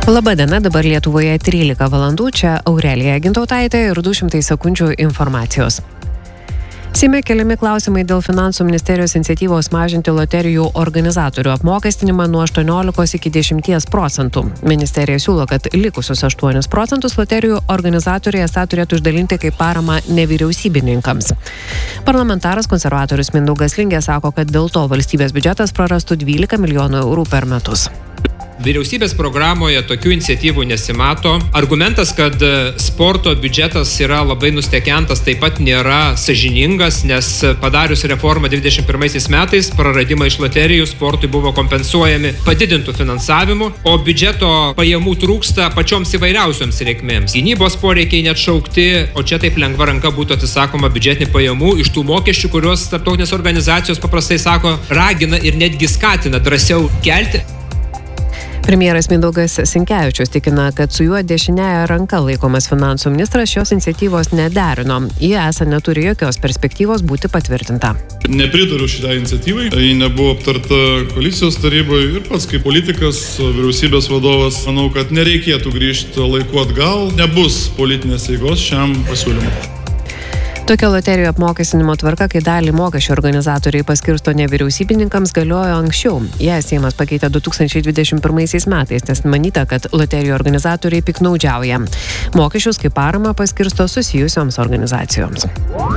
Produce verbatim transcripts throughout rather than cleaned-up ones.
Labadiena, dabar Lietuvoje trylika valandų, čia Aurelija Gintautaitė ir du šimtai sekundžių informacijos. Seime keliami klausimai dėl Finansų ministerijos iniciatyvos mažinti loterijų organizatorių apmokestinimą nuo aštuoniolikos iki dešimties procentų. Ministerija siūlo, kad likusius aštuonis procentus loterijų organizatoriai esą turėtų išdalinti kaip paramą nevyriausybininkams. Parlamentaras konservatorius Mindaugas Lingė sako, kad dėl to valstybės biudžetas prarastų dvylika milijonų eurų per metus. Vyriausybės programoje tokių iniciatyvų nesimato. Argumentas, kad sporto biudžetas yra labai nustekentas, taip pat nėra sąžiningas, nes padarius reformą dvidešimt pirmaisiais metais praradimai iš loterijų sportui buvo kompensuojami padidintų finansavimu, o biudžeto pajamų trūksta pačioms įvairiausioms reikmėms. Gynybos poreikiai neatšaukti, o čia taip lengva ranka būtų atsisakoma biudžetinių pajamų iš tų mokesčių, kuriuos tarptautinės organizacijos paprastai sako, ragina ir netgi skatina drąsiau kelti. Premjeras Mindaugas Sinkevičius tikina, kad su juo dešiniaja ranka laikomas finansų ministras šios iniciatyvos nederino. Ji esą neturi jokios perspektyvos būti patvirtinta. Nepritariu šitai iniciatyvai. Ji nebuvo aptarta koalicijos taryboje ir pats kaip politikas, vyriausybės vadovas, manau, kad nereikėtų grįžti laiku atgal. Nebus politinės eigos šiam pasiūlymui. Tokia loterijų apmokestinimo tvarka, kai dalį mokesčių organizatoriai paskirsto nevyriausybininkams, galiojo anksčiau. Ją Seimas pakeitė du tūkstančiai dvidešimt pirmaisiais metais, nes manyta, kad loterijų organizatoriai piknaudžiauja. Mokesčius kaip paramą paskirsto susijusioms organizacijoms.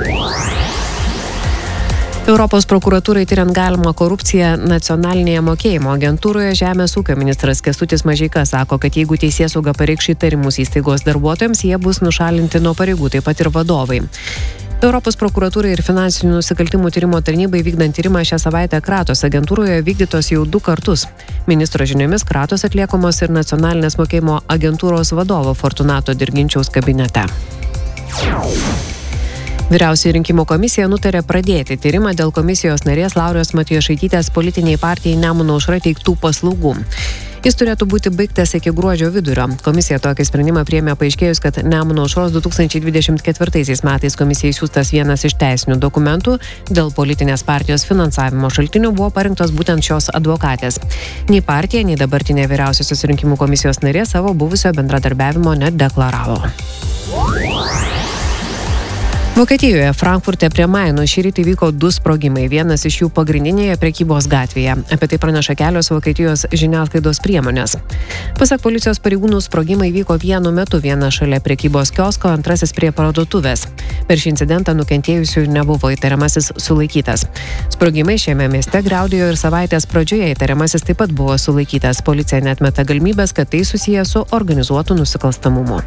Europos prokuratūrai tiriant galimą korupciją nacionalinėje mokėjimo agentūroje Žemės ūkio ministras Kęstutis Mažeika sako, kad jeigu teisėsauga pareikš įtarimus įstaigos darbuotojams, jie bus nušalinti nuo pareigų, taip pat ir vadovai. Europos prokuratūrai ir finansinių nusikaltimų tyrimo tarnybai vykdant tyrimą šią savaitę Kratos agentūroje vykdytos jau du kartus. Ministro žiniomis Kratos atliekamos ir nacionalinės mokėjimo agentūros vadovo Fortunato Dirginčiaus kabinete. Vyriausioji rinkimų komisija nutarė pradėti tyrimą dėl komisijos narės Laurijos Matjošaitytės politiniai partijai Nemuno aušra teiktų paslaugų. Jis turėtų būti baigtas iki gruodžio vidurio. Komisija tokį sprendimą priėmė paaiškėjus, kad Nemuno aušros du tūkstančiai dvidešimt ketvirtaisiais metais komisijai siųstas vienas iš teisinių dokumentų dėl politinės partijos finansavimo šaltinių buvo parinktos būtent šios advokatės. Nei partija, nei dabartinė vyriausiosios rinkimų komisijos narė savo buvusio bendradarbiavimo nedeklaravo. Vokietijoje, Frankfurte prie Maino šįryt įvyko du sprogimai, vienas iš jų pagrindinėje prekybos gatvėje. Apie tai praneša kelios Vokietijos žiniasklaidos priemonės. Pasak policijos pareigūnų, sprogimai vyko vienu metu, vienas šalia prekybos kiosko, antrasis prie parduotuvės. Per šį incidentą nukentėjusių nebuvo, įtariamasis sulaikytas. Sprogimai šiame mieste griaudėjo ir savaitės pradžioje įtariamasis taip pat buvo sulaikytas. Policija neatmeta galimybės, kad tai susiję su organizuotu nusikalstamumu.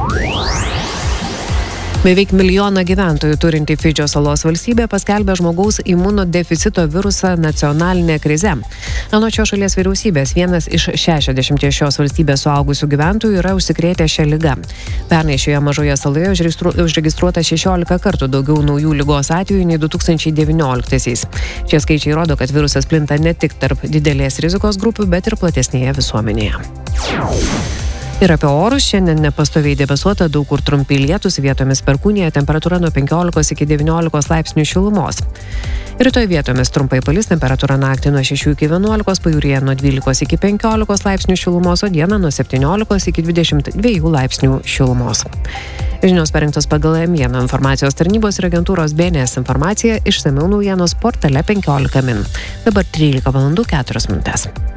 Beveik milijoną gyventojų turinti Fidžio salos valstybė paskelbė žmogaus imunodeficito virusą nacionalinę krizę. Anot šios šalies vyriausybės, vienas iš šešiasdešimties šios valstybės suaugusių gyventojų yra užsikrėtę šią ligą. Pernai šioje mažoje saloje užregistruota šešiolika kartų daugiau naujų ligos atvejų nei du tūkstančiai devynioliktaisiais. Šie skaičiai rodo, kad virusas plinta ne tik tarp didelės rizikos grupių, bet ir platesnėje visuomenėje. Ir apie orus, šiandien nepastoviai debesuota, daug kur trumpi lietūs, vietomis perkūnija, temperatūra nuo penkiolikos iki devyniolikos laipsnių šilumos. Rytoj vietomis trumpai palis, temperatūra naktį nuo šešių iki vienuolikos, pajūryje nuo dvylikos iki penkiolikos laipsnių šilumos, o dieną nuo septyniolikos iki dvidešimt dviejų laipsnių šilumos. Žinios parengtos pagal Mieno informacijos tarnybos ir agentūros B N S informacija, išsamiau naujienos portale penkiolika min. Dabar trylika valandų keturios minutės.